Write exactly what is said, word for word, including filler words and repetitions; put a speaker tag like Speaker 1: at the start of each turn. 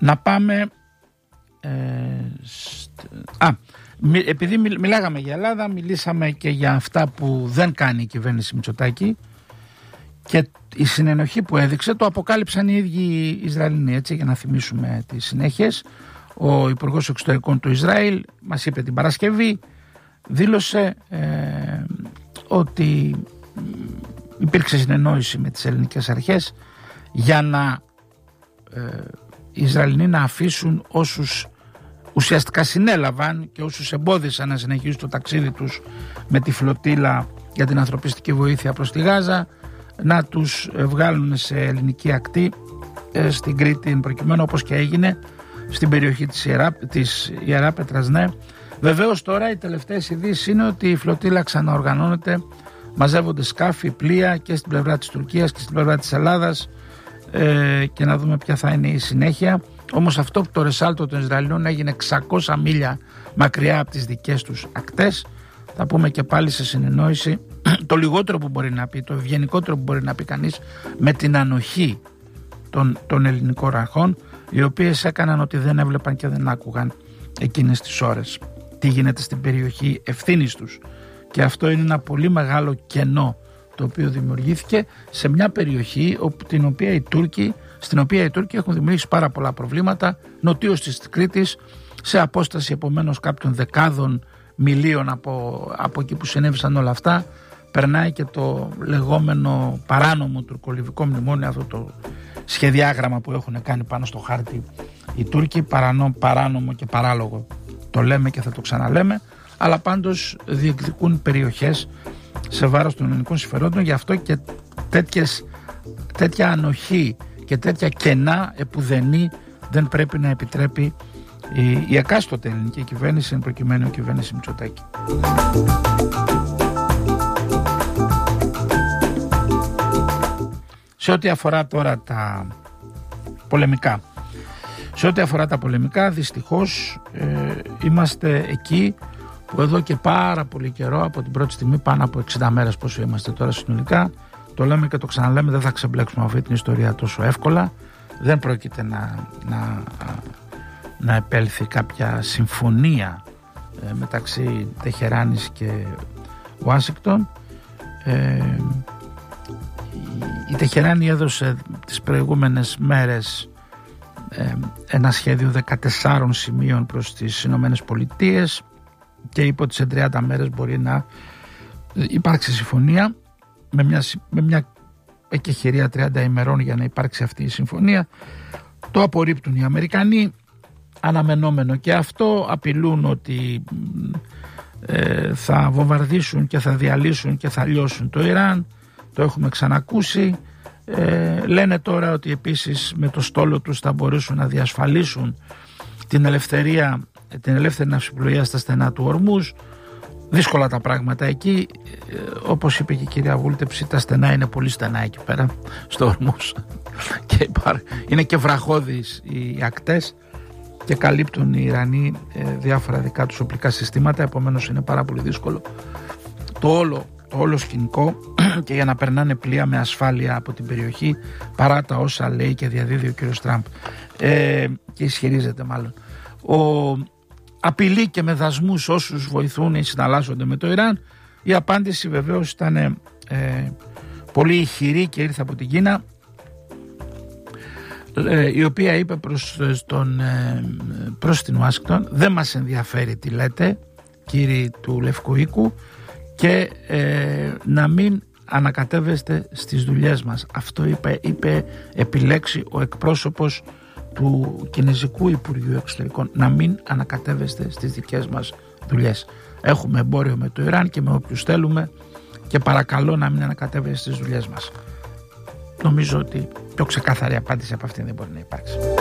Speaker 1: Να πάμε ε, στ... Α, μι, επειδή μιλ, μιλάγαμε για Ελλάδα, μιλήσαμε και για αυτά που δεν κάνει η κυβέρνηση Μητσοτάκη, και η συνενοχή που έδειξε το αποκάλυψαν οι ίδιοι Ισραηλινοί, έτσι, για να θυμίσουμε τις συνέχειες. Ο Υπουργός Εξωτερικών του Ισραήλ μας είπε την Παρασκευή, δήλωσε ε, ότι υπήρξε συνεννόηση με τις ελληνικές αρχές για να ε, οι Ισραηλινοί να αφήσουν όσους ουσιαστικά συνέλαβαν και όσους εμπόδισαν να συνεχίσουν το ταξίδι τους με τη φλωτήλα για την ανθρωπιστική βοήθεια προς τη Γάζα, να τους βγάλουν σε ελληνική ακτή ε, στην Κρήτη, προκειμένου, όπως και έγινε στην περιοχή της, Ιερά, της Ιεράπετρας. Ναι. Βεβαίως τώρα οι τελευταίες ειδήσεις είναι ότι η φλωτήλα ξαναοργανώνεται, μαζεύονται σκάφη, πλοία και στην πλευρά της Τουρκίας και στην πλευρά της Ελλάδας, ε, και να δούμε ποια θα είναι η συνέχεια. Όμως αυτό που το ρεσάλτο των Ισραηλινών έγινε εξακόσια μίλια μακριά από τις δικές τους ακτές. Θα πούμε και πάλι σε συνεννόηση το λιγότερο που μπορεί να πει, το ευγενικότερο που μπορεί να πει κανείς, με την ανοχή των, των ελληνικών αρχών, οι οποίες έκαναν ότι δεν έβλεπαν και δεν άκουγαν εκείνες τις ώρες τι γίνεται στην περιοχή ευθύνης τους. Και αυτό είναι ένα πολύ μεγάλο κενό το οποίο δημιουργήθηκε σε μια περιοχή την οποία οι Τούρκοι, στην οποία οι Τούρκοι έχουν δημιουργήσει πάρα πολλά προβλήματα, νοτίως της Κρήτης, σε απόσταση επομένως κάποιων δεκάδων μιλίων από, από εκεί που συνέβησαν όλα αυτά. Περνάει και το λεγόμενο παράνομο τουρκολιβικό μνημόνιο, αυτό το σχεδιάγραμμα που έχουν κάνει πάνω στο χάρτη οι Τούρκοι, παρανό, παράνομο και παράλογο, το λέμε και θα το ξαναλέμε, αλλά πάντως διεκδικούν περιοχές σε βάρος των ελληνικών συμφερόντων. Γι' αυτό και τέτοιες, τέτοια ανοχή και τέτοια κενά επουδενή δεν πρέπει να επιτρέπει η, η εκάστοτε ελληνική κυβέρνηση, εν προκειμένου η κυβέρνηση Μητσοτάκη. Σε ό,τι αφορά τώρα τα πολεμικά, σε ό,τι αφορά τα πολεμικά, δυστυχώς ε, είμαστε εκεί που εδώ και πάρα πολύ καιρό, από την πρώτη στιγμή, πάνω από εξήντα μέρες πόσο είμαστε τώρα συνολικά, το λέμε και το ξαναλέμε, δεν θα ξεμπλέξουμε αυτή την ιστορία τόσο εύκολα. Δεν πρόκειται να, να, να επέλθει κάποια συμφωνία ε, μεταξύ Τεχεράνης και Ουάσιγκτον. Ε, η Τεχεράνη έδωσε τις προηγούμενες μέρες ε, ένα σχέδιο δεκατεσσάρων σημείων προς τις Ηνωμένες Πολιτείες και είπε ότι σε τριάντα μέρες μπορεί να υπάρξει συμφωνία, με μια, με μια εκεχηρία τριάντα ημερών για να υπάρξει αυτή η συμφωνία. Το απορρίπτουν οι Αμερικανοί, αναμενόμενο και αυτό, απειλούν ότι ε, θα βομβαρδίσουν και θα διαλύσουν και θα λιώσουν το Ιράν, το έχουμε ξανακούσει. Ε, λένε τώρα ότι επίσης με το στόλο τους θα μπορέσουν να διασφαλίσουν την ελευθερία, την ελεύθερη ναυσιπλοεία στα στενά του Ορμούζ. Δύσκολα τα πράγματα εκεί, ε, όπως είπε και η κυρία Βούλτεψη, τα στενά είναι πολύ στενά εκεί πέρα στο Ορμούζ και είναι και βραχώδεις οι ακτές και καλύπτουν οι Ιρανοί ε, διάφορα δικά τους οπλικά συστήματα, επομένως είναι πάρα πολύ δύσκολο το όλο, το όλο σκηνικό και για να περνάνε πλοία με ασφάλεια από την περιοχή, παρά τα όσα λέει και διαδίδει ο κύριος Τραμπ ε, και ισχυρίζεται μάλλον. Ο απειλεί και με δασμούς όσους βοηθούν ή συναλλάσσονται με το Ιράν. Η απάντηση βεβαίως ήταν ε, πολύ ηχηρή και ήρθε από την Κίνα, ε, η οποία είπε προς, τον, ε, προς την Ουάσιγκτον, δεν μας ενδιαφέρει τι λέτε κύριοι του Λευκού Οίκου και ε, να μην ανακατεύεστε στις δουλειές μας. Αυτό είπε, είπε επιλέξει ο εκπρόσωπος του Κινεζικού Υπουργείου Εξωτερικών, να μην ανακατεύεστε στις δικές μας δουλειές. Έχουμε εμπόριο με το Ιράν και με όποιους θέλουμε και παρακαλώ να μην ανακατεύεστε στις δουλειές μας. Νομίζω ότι πιο ξεκάθαρη απάντηση από αυτήν δεν μπορεί να υπάρξει.